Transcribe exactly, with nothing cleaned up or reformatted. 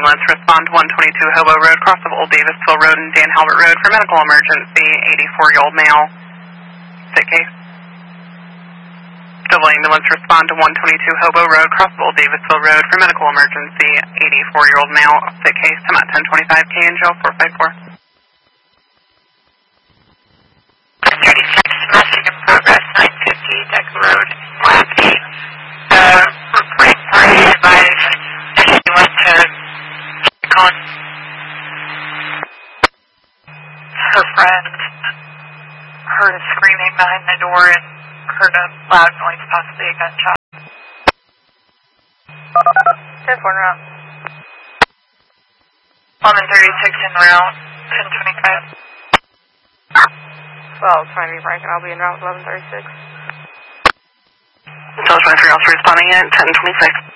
ambulance, respond to one twenty-two Hobo Road, cross of Old Davisville Road and Dan Halbert Road for medical emergency, eighty-four-year-old male, sick case. Double ambulance, respond to one twenty-two Hobo Road, cross of Old Davisville Road for medical emergency, eighty-four-year-old male, sick case. I'm at ten twenty-five K in jail, four five four. thirty-six, message in progress, nine fifty Decker Road, Lackey. Uh, reporting party advised that she went to check on her friend, heard a screaming behind the door and heard a loud noise, possibly a gunshot. ten four en route. eleven thirty-six en route, ten twenty-five. Well, it's trying to be frank, and I'll be en route eleven thirty-six. Intel twenty-three also responding at ten twenty-six.